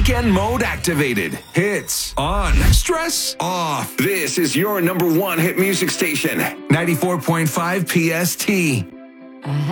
Weekend mode activated. Hits on. Stress off. This is your number one hit music station. 94.5 PST.